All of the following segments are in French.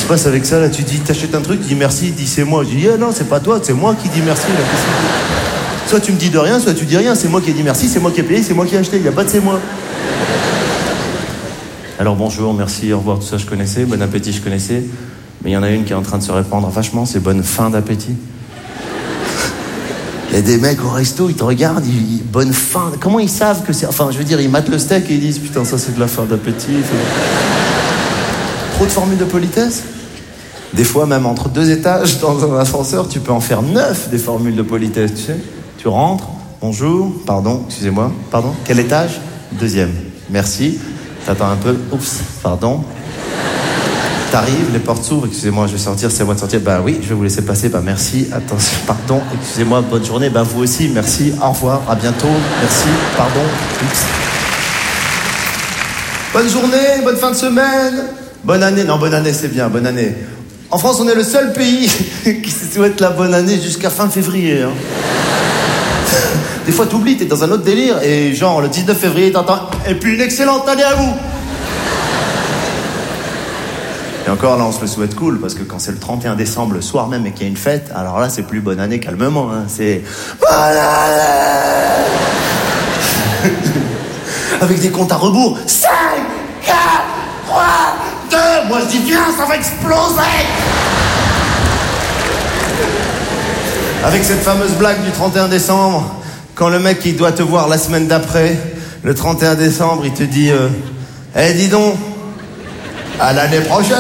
passe avec ça, là? Tu dis, t'achètes un truc, tu dis merci, il dit c'est moi. Je dis, ah non, c'est pas toi, c'est moi qui dis merci, là. Soit tu me dis de rien, soit tu dis rien. C'est moi qui ai dit merci, c'est moi qui ai payé, c'est moi qui ai acheté. Il n'y a pas de c'est moi. Alors bonjour, merci, au revoir, tout ça je connaissais. Bon appétit, je connaissais. Mais il y en a une qui est en train de se répandre vachement, c'est bonne fin d'appétit. Il y a des mecs au resto, ils te regardent, bonne fin. Comment ils savent que c'est... Enfin, je veux dire, ils matent le steak et ils disent putain, ça c'est de la fin d'appétit. Trop de formules de politesse. Des fois, même entre 2 étages dans un ascenseur, tu peux en faire 9 des formules de politesse, tu sais. Tu rentres, bonjour, pardon, excusez-moi, pardon, quel étage? 2e, merci. T'attends un peu, oups, pardon. T'arrives, les portes s'ouvrent, excusez-moi, je vais sortir, c'est à moi de sortir. Bah oui, je vais vous laisser passer, bah merci, attention, pardon, excusez-moi, bonne journée, bah vous aussi, merci, au revoir, à bientôt, merci, pardon, oups. Bonne journée, bonne fin de semaine, bonne année, non, bonne année, c'est bien, bonne année. En France, on est le seul pays qui se souhaite la bonne année jusqu'à fin février, hein. Des fois, t'oublies, t'es dans un autre délire, et genre, le 19 février, t'entends « Et puis une excellente année à vous !» Et encore, là, on se le souhaite cool, parce que quand c'est le 31 décembre, le soir même, et qu'il y a une fête, alors là, c'est plus bonne année, calmement, hein, c'est « Bonne année !» Avec des comptes à rebours. 5, 4, 3, 2, moi je dis viens, ça va exploser. Avec cette fameuse blague du 31 décembre, quand le mec il doit te voir la semaine d'après, le 31 décembre, il te dit Eh dis donc, à l'année prochaine.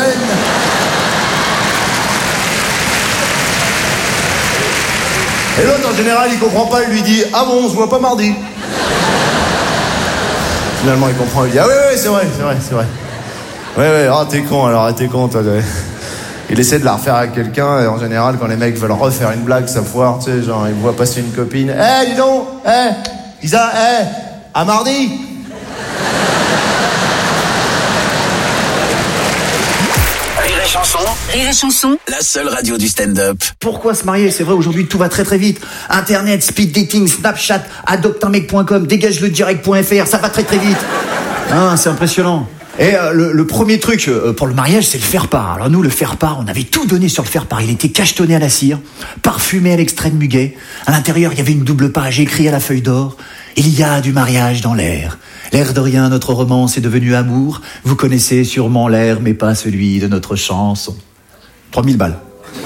Et l'autre en général il comprend pas, il lui dit ah bon, on se voit pas mardi. Finalement il comprend, il dit ah oui, c'est vrai. Ouais, ah t'es con alors, t'es con toi. Il essaie de la refaire avec quelqu'un, et en général, quand les mecs veulent refaire une blague, ça foire, tu sais, genre, ils voient passer une copine. Dis donc, Isa, à mardi. Rire et chanson, la seule radio du stand-up. Pourquoi se marier? C'est vrai, aujourd'hui, tout va très très vite. Internet, speed dating, Snapchat, adopteunmec.com, dégage-le-direct.fr, ça va très très vite. Ah, c'est impressionnant. Et le premier truc pour le mariage, c'est le faire-part. Alors nous, le faire-part, on avait tout donné sur le faire-part. Il était cachetonné à la cire, parfumé à l'extrait de muguet. À l'intérieur, il y avait une double page écrite à la feuille d'or. Il y a du mariage dans l'air. L'air de rien, notre romance est devenue amour. Vous connaissez sûrement l'air, mais pas celui de notre chanson. 3000 balles.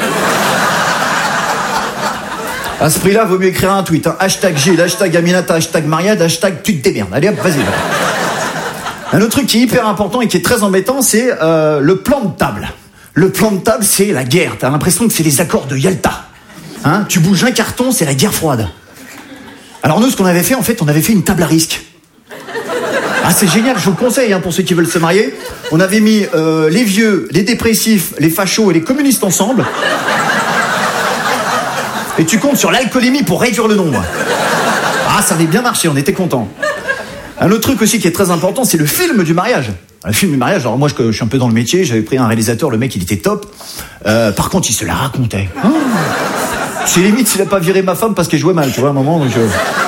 À ce prix-là, vaut mieux écrire un tweet. Hein. Hashtag Gilles, hashtag Aminata, hashtag Mariade, hashtag tu te démerdes. Allez hop, vas-y. Un autre truc qui est hyper important et qui est très embêtant, c'est le plan de table. Le plan de table, c'est la guerre. T'as l'impression que c'est les accords de Yalta. Hein, tu bouges un carton, c'est la guerre froide. Alors nous, ce qu'on avait fait, en fait, on avait fait une table à risque. Ah, c'est génial, je vous le conseille, hein, pour ceux qui veulent se marier. On avait mis les vieux, les dépressifs, les fachos et les communistes ensemble. Et tu comptes sur l'alcoolémie pour réduire le nombre. Ah, ça avait bien marché, on était contents. Un autre truc aussi qui est très important, c'est le film du mariage. Le film du mariage, alors moi je suis un peu dans le métier, j'avais pris un réalisateur, le mec il était top. Par contre il se la racontait. C'est limite s'il a pas viré ma femme parce qu'elle jouait mal, tu vois, à un moment. Donc,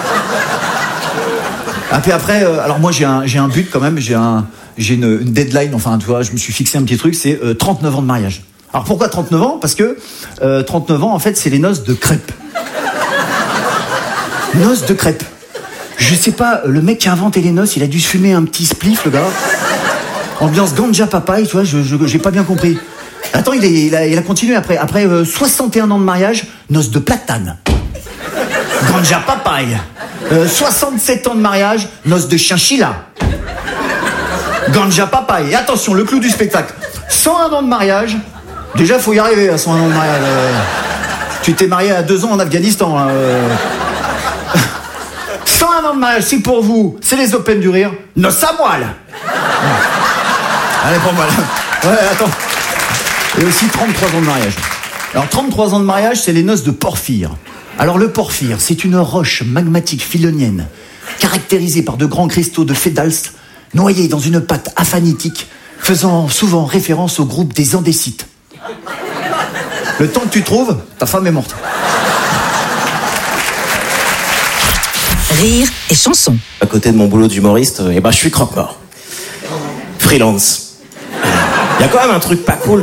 après, alors moi j'ai un but quand même, j'ai une deadline, enfin tu vois, je me suis fixé un petit truc, c'est 39 ans de mariage. Alors pourquoi 39 ans? Parce que 39 ans en fait c'est les noces de crêpes. Noces de crêpes. Je sais pas, le mec qui a inventé les noces, il a dû se fumer un petit spliff, le gars. Ambiance ganja papaye, tu vois, j'ai pas bien compris. Attends, il a continué après 61 ans de mariage, noces de platane. Ganja papaye. 67 ans de mariage, noces de chinchilla. Ganja papaye. Et attention, le clou du spectacle. 101 ans de mariage, déjà faut y arriver à 101 ans de mariage. Tu t'es marié à 2 ans en Afghanistan, là. 101 ans de mariage, c'est pour vous, c'est les Open du Rire, noces à moelle. Allez, pour moi. Ouais, attends. Et aussi 33 ans de mariage. Alors, 33 ans de mariage, c'est les noces de porphyre. Alors, le porphyre, c'est une roche magmatique philonienne, caractérisée par de grands cristaux de fédalse, noyés dans une pâte aphanitique, faisant souvent référence au groupe des andécites. Le temps que tu trouves, ta femme est morte. Rire et chanson. À côté de mon boulot d'humoriste, je suis croque-mort. Freelance. Il y a quand même un truc pas cool